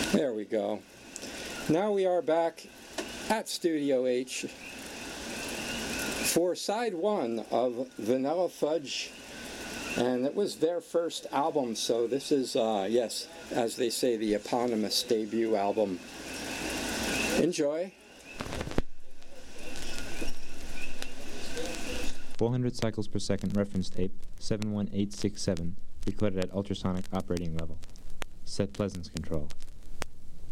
There we go. Now we are back at Studio H for side one of Vanilla Fudge, and it was their first album, so this is, yes, as they say, the eponymous debut album. Enjoy. 400 cycles per second reference tape, 71867, recorded at ultrasonic operating level. Set Pleasance control.